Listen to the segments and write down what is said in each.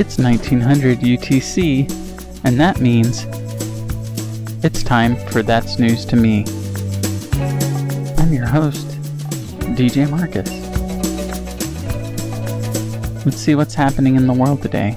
It's 1900 UTC, and that means it's time for That's News to Me. I'm your host, DJ Marcus. Let's see what's happening in the world today.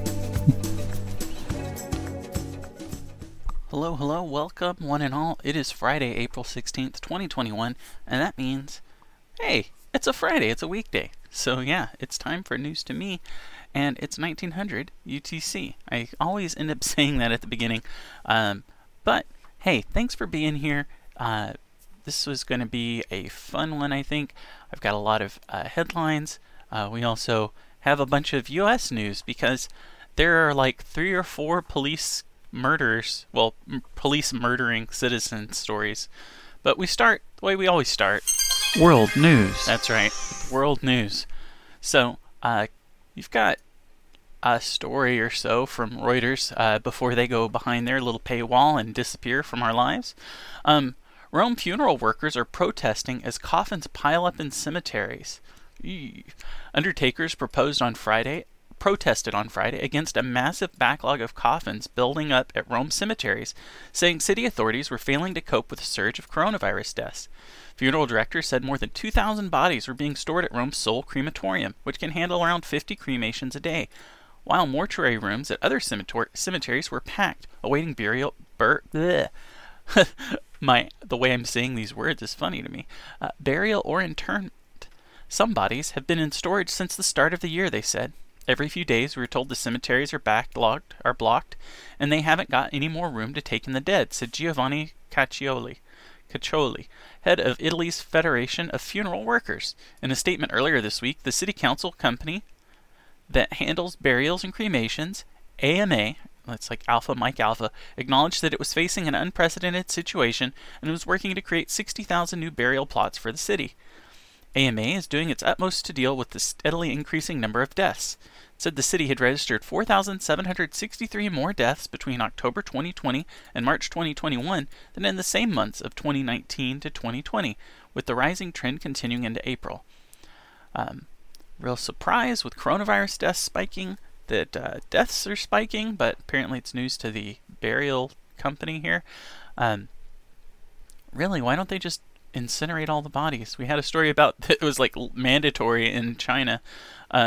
Hello, welcome one and all. It is Friday, April 16th, 2021, and that means, hey, it's a Friday, it's a weekday. So yeah, it's time for News to Me, and it's 1900 UTC. I always end up saying that at the beginning, but hey, thanks for being here. This was going to be a fun one, I think. I've got a lot of headlines. We also have a bunch of U.S. news because there are like 3 or 4 police murders, police murdering citizen stories. But we start the way we always start. World news. That's right, world news. So, you've got a story or so from Reuters before they go behind their little paywall and disappear from our lives. Rome funeral workers are protesting as coffins pile up in cemeteries. Undertakers protested on Friday against a massive backlog of coffins building up at Rome cemeteries, saying city authorities were failing to cope with a surge of coronavirus deaths. Funeral directors said more than 2,000 bodies were being stored at Rome's sole crematorium, which can handle around 50 cremations a day, while mortuary rooms at other cemeteries were packed, awaiting burial. The way I'm saying these words is funny to me. Burial or interment. Some bodies have been in storage since the start of the year, they said. Every few days, we were told the cemeteries are blocked, and they haven't got any more room to take in the dead, said Giovanni Caccioli, head of Italy's Federation of Funeral Workers. In a statement earlier this week, the city council company that handles burials and cremations, AMA, that's like Alpha Mike Alpha, acknowledged that it was facing an unprecedented situation and was working to create 60,000 new burial plots for the city. AMA is doing its utmost to deal with the steadily increasing number of deaths. It said the city had registered 4,763 more deaths between October 2020 and March 2021 than in the same months of 2019 to 2020, with the rising trend continuing into April. Real surprise with coronavirus deaths spiking, that deaths are spiking, but apparently it's news to the burial company here. Really, why don't they just incinerate all the bodies? We had a story about it was like mandatory in China